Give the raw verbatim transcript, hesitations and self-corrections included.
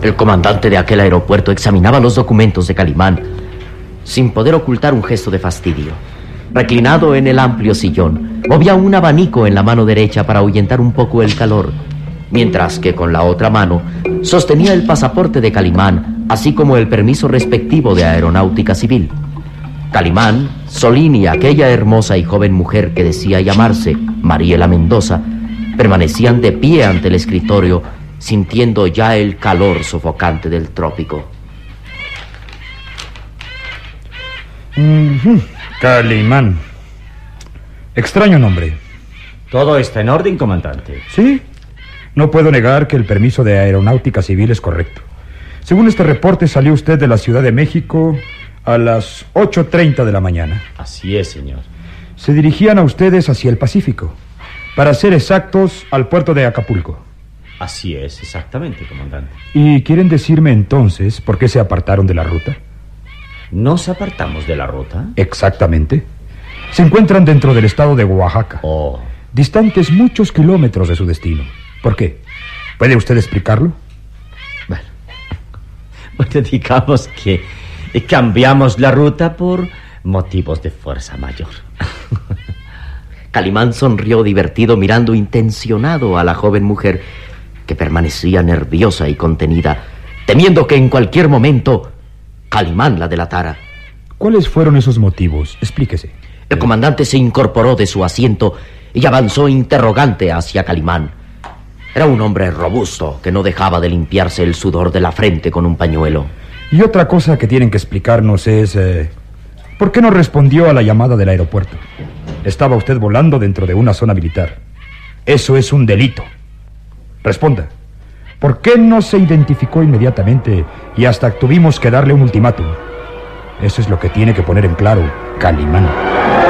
El comandante de aquel aeropuerto examinaba los documentos de Calimán sin poder ocultar un gesto de fastidio. Reclinado en el amplio sillón, movía un abanico en la mano derecha para ahuyentar un poco el calor, mientras que con la otra mano sostenía el pasaporte de Calimán, así como el permiso respectivo de aeronáutica civil. Calimán, Solín y aquella hermosa y joven mujer que decía llamarse Mariela Mendoza permanecían de pie ante el escritorio, sintiendo ya el calor sofocante del trópico. Uh-huh. Calimán. Extraño nombre. Todo está en orden, comandante. Sí. No puedo negar que el permiso de aeronáutica civil es correcto. Según este reporte, salió usted de la Ciudad de México a las ocho treinta de la mañana. Así es, señor. Se dirigían a ustedes hacia el Pacífico, para ser exactos, al puerto de Acapulco. Así es, exactamente, comandante. ¿Y quieren decirme entonces por qué se apartaron de la ruta? ¿Nos apartamos de la ruta? Exactamente. Se encuentran dentro del estado de Oaxaca. Oh. Distantes muchos kilómetros de su destino. ¿Por qué? ¿Puede usted explicarlo? Bueno, bueno, digamos que cambiamos la ruta por motivos de fuerza mayor. Calimán sonrió divertido, mirando intencionado a la joven mujer, que permanecía nerviosa y contenida, temiendo que en cualquier momento Calimán la delatara. ¿Cuáles fueron esos motivos? Explíquese. El comandante se incorporó de su asiento y avanzó interrogante hacia Calimán. Era un hombre robusto que no dejaba de limpiarse el sudor de la frente con un pañuelo. Y otra cosa que tienen que explicarnos es... Eh, ¿por qué no respondió a la llamada del aeropuerto? Estaba usted volando dentro de una zona militar. Eso es un delito. Responda. ¿Por qué no se identificó inmediatamente y hasta tuvimos que darle un ultimátum? Eso es lo que tiene que poner en claro Calimán.